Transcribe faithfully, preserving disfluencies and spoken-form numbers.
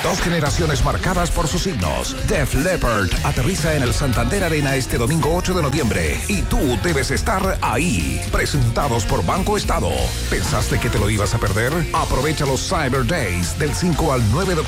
Dos generaciones marcadas por sus signos. Def Leppard aterriza en el Santander Arena este domingo ocho de noviembre y tú debes estar ahí. Presentados por Banco Estado. ¿Pensaste que te lo ibas a perder? Aprovecha los Cyber Days del cinco al nueve de octubre